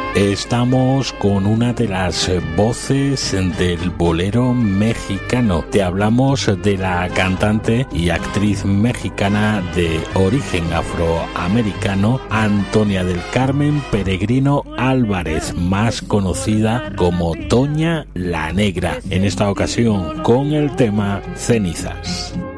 Estamos con una de las voces del bolero mexicano. Te hablamos de la cantante y actriz mexicana de origen afroamericano, Antonia del Carmen Peregrino Álvarez, más conocida como Toña la Negra, en esta ocasión con el tema Cenizas.